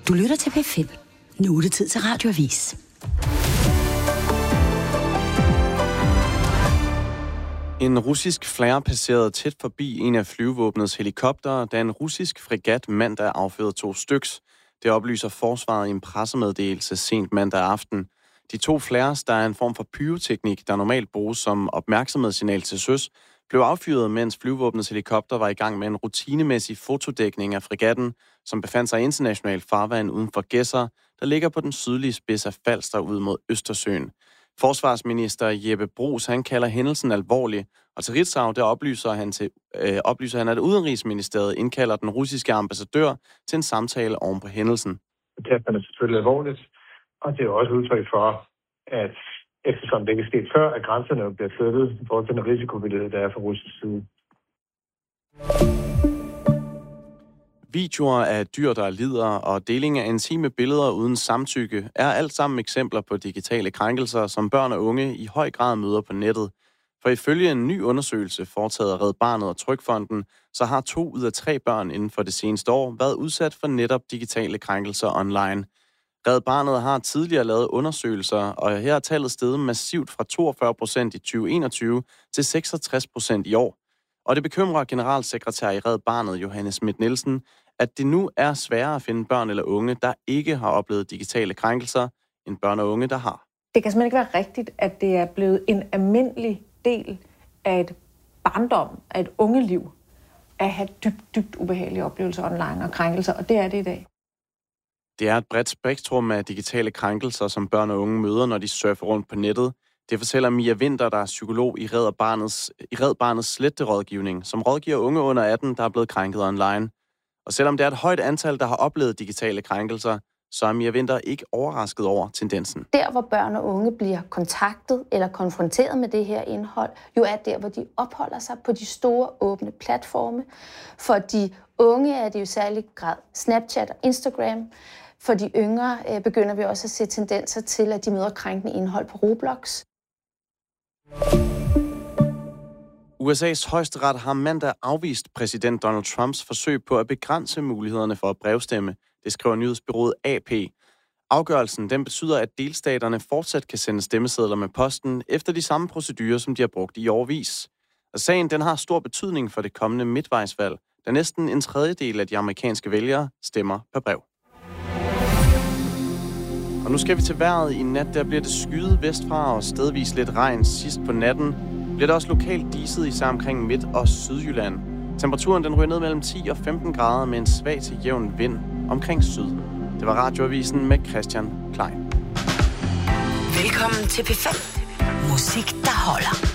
Du lytter til P5. Nu er det tid til Radioavis. En russisk flare passerede tæt forbi en af flyvevåbnets helikoptere, da en russisk fregat mandag affyrede 2 styks. Det oplyser forsvaret i en pressemeddelelse sent mandag aften. De 2 flares, der er en form for pyroteknik, der normalt bruges som opmærksomhedssignal til søs, blev affyret, mens flyvevåbnets helikopter var i gang med en rutinemæssig fotodækning af fregatten, som befandt sig i international farvand uden for Gedser, der ligger på den sydlige spids af Falster ud mod Østersøen. Forsvarsminister Jeppe Bruus, han kalder hændelsen alvorlig, og til Ritzau, der oplyser han, at Udenrigsministeriet indkalder den russiske ambassadør til en samtale oven på hændelsen. Det tager man selvfølgelig alvorligt, og det er også udtryk for, at eftersom det ikke er sket før, at grænserne bliver flyttet i forhold til den risikovillighed, der er fra russisk side. Videoer af dyr, der lider, og deling af intime billeder uden samtykke er alt sammen eksempler på digitale krænkelser, som børn og unge i høj grad møder på nettet. For ifølge en ny undersøgelse foretaget af Red Barnet og Trygfonden, så har 2 ud af 3 børn inden for det seneste år været udsat for netop digitale krænkelser online. Red Barnet har tidligere lavet undersøgelser, og her er tallet steget massivt fra 42% i 2021 til 66% i år. Og det bekymrer generalsekretær i Red Barnet, Johannes Schmidt Nielsen, at det nu er sværere at finde børn eller unge, der ikke har oplevet digitale krænkelser, end børn og unge, der har. Det kan simpelthen ikke være rigtigt, at det er blevet en almindelig del af et barndom, af et ungeliv, at have dybt ubehagelige oplevelser online og krænkelser, og det er det i dag. Det er et bredt spektrum af digitale krænkelser, som børn og unge møder, når de surfer rundt på nettet. Det fortæller Mia Winther, der er psykolog i Red Barnets sletterådgivning, som rådgiver unge under 18, der er blevet krænket online. Og selvom det er et højt antal, der har oplevet digitale krænkelser, så er Mia Winther ikke overrasket over tendensen. Der, hvor børn og unge bliver kontaktet eller konfronteret med det her indhold, jo er der, hvor de opholder sig på de store åbne platforme. For de unge er det jo særlig grad Snapchat og Instagram. For de yngre begynder vi også at se tendenser til, at de møder krænkende indhold på Roblox. USA's højesteret har mandag afvist præsident Donald Trumps forsøg på at begrænse mulighederne for at brevstemme. Det skriver nyhedsbureauet AP. Afgørelsen den betyder, at delstaterne fortsat kan sende stemmesedler med posten efter de samme procedurer, som de har brugt i årevis. Og sagen den har stor betydning for det kommende midtvejsvalg, da næsten en tredjedel af de amerikanske vælgere stemmer per brev. Og nu skal vi til vejret. I nat der bliver det skyet vestfra og stedvis lidt regn. Sidst på natten bliver der også lokalt diset, især omkring Midt- og Sydjylland. Temperaturen den ryger ned mellem 10 og 15 grader med en svag til jævn vind omkring syd. Det var Radioavisen med Christian Klein. Velkommen til P5. Musik, der holder.